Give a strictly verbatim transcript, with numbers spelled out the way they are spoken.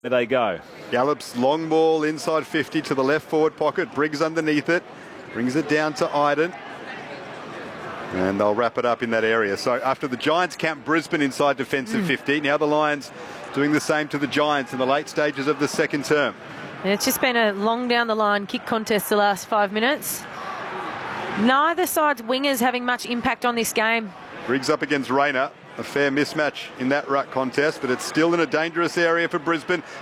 There they go. Gallop's long ball inside fifty to the left forward pocket. Briggs underneath it. Brings it down to Iden. And they'll wrap it up in that area. So after the Giants camp Brisbane inside defensive mm. fifty, now the Lions doing the same to the Giants in the late stages of the second term. And it's just been a long down the line kick contest the last five minutes. Neither side's wingers having much impact on this game. Briggs up against Rayner. A fair mismatch in that ruck contest, but it's still in a dangerous area for Brisbane.